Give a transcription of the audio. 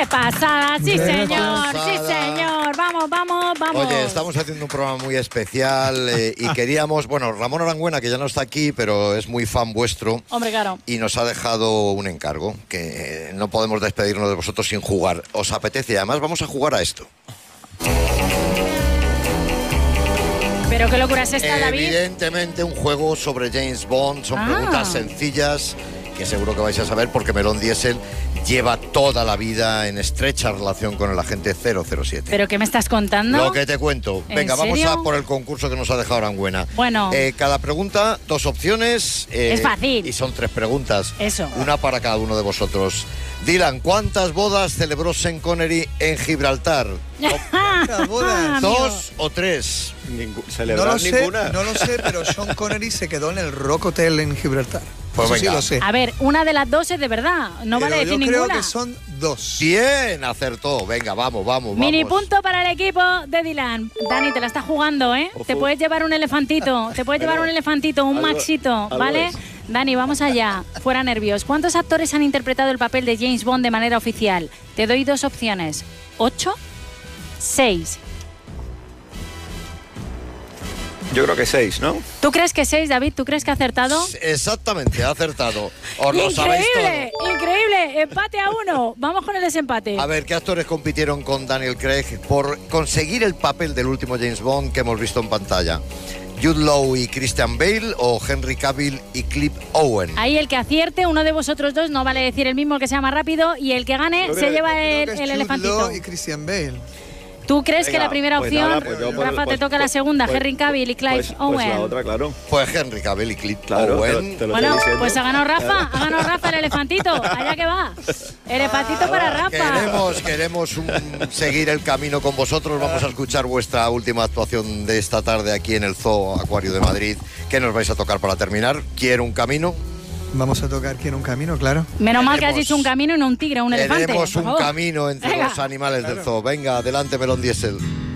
pasada! ¡Sí, ¡Qué señor! pasada! ¡Sí, señor! ¡Vamos, vamos, vamos! Oye, estamos haciendo un programa muy especial y queríamos... Bueno, Ramón Arangüena, que ya no está aquí, pero es muy fan vuestro. Hombre, claro. Y nos ha dejado un encargo, que no podemos despedirnos de vosotros sin jugar. ¿Os apetece? Además, vamos a jugar a esto. ¿Pero qué locura es esta, David? Evidentemente un juego sobre James Bond. Son preguntas sencillas que seguro que vais a saber porque Melón Diesel lleva toda la vida en estrecha relación con el agente 007. ¿Pero qué me estás contando? Lo que te cuento. Venga, vamos serio? a por el concurso que nos ha dejado Arangüena. Bueno. Cada pregunta, 2 opciones. Es fácil. Y son 3 preguntas. Eso. Una para cada uno de vosotros. Dylan, ¿cuántas bodas celebró Sean Connery en Gibraltar? ¿Cuántas bodas? 2 o 3. Ninguna. No lo sé, pero Sean Connery se quedó en el Rock Hotel en Gibraltar. Pues Eso sí venga. lo sé. A ver, una de las dos es de verdad. No Pero vale decir yo ninguna. creo que son 2. Bien, acertó. Venga, vamos. Mini punto para el equipo de Dylan. Dani, te la estás jugando, ¿eh? Te puedes llevar un elefantito. Te puedes llevar un elefantito, un maxito, ¿vale? Dani, vamos allá. Fuera nervios. ¿Cuántos actores han interpretado el papel de James Bond de manera oficial? Te doy 2 opciones. ¿8? 6. Yo creo que 6, ¿no? ¿Tú crees que 6, David? ¿Tú crees que ha acertado? Exactamente, ha acertado. Os lo sabéis ¡Increíble! todo. ¡Increíble! Empate a 1. Vamos con el desempate. A ver, ¿qué actores compitieron con Daniel Craig por conseguir el papel del último James Bond que hemos visto en pantalla? ¿Jude Law y Christian Bale o Henry Cavill y Clive Owen? Ahí el que acierte, uno de vosotros dos, no vale decir el mismo, el que sea más rápido, y el que gane se lleva el elefantito. Law y Christian Bale. ¿Tú crees que la primera pues opción, nada, pues yo Rafa, te toca la segunda, Henry Cavill y Clive Owen? Pues la otra, claro. Pues Henry Cavill y Clive Claro, Owen. te lo Bueno, estoy diciendo. pues ha ganado Rafa el elefantito. Allá que va. Elefantito para Rafa. Queremos seguir el camino con vosotros. Vamos a escuchar vuestra última actuación de esta tarde aquí en el Zoo Acuario de Madrid. ¿Qué nos vais a tocar para terminar? ¿Quiero un camino? Vamos a tocar ¿Quién un camino? Claro. Menos mal que has dicho un camino y no un tigre o un elefante. Tenemos por un favor. camino entre Venga. los animales del zoo. Venga, adelante, Melón Diesel.